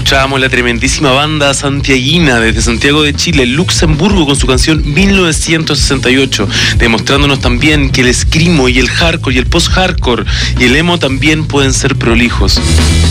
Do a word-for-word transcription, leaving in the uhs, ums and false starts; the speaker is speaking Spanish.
Escuchábamos la tremendísima banda santiaguina desde Santiago de Chile, Luxemburgo, con su canción mil novecientos sesenta y ocho, demostrándonos también que el escrimo y el hardcore y el post-hardcore y el emo también pueden ser prolijos.